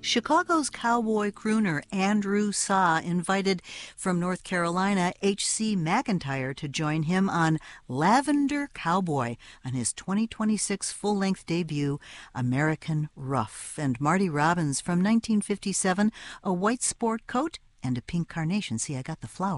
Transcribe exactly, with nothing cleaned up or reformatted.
Chicago's cowboy crooner Andrew Saw invited from North Carolina H C McEntire to join him on Lavender Cowboy on his twenty twenty-six full-length debut, American Rough. And Marty Robbins from nineteen fifty-seven, a white sport coat and a pink carnation. See, I got the flower.